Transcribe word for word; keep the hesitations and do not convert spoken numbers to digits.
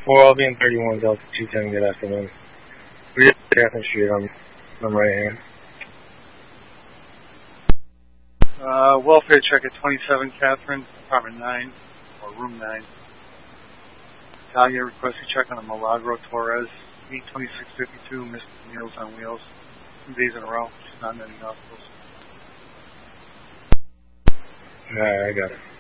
Well, I'll be in thirty-one Delta two ten, good afternoon. We're at Catherine Street on the right hand. Uh, welfare check at twenty-seven Catherine, apartment nine, or room nine. Talia requested check on a Milagro Torres, E twenty-six fifty-two, Mister Meals on Wheels. Two days in a row, she's not in any hospitals. Alright, I got it.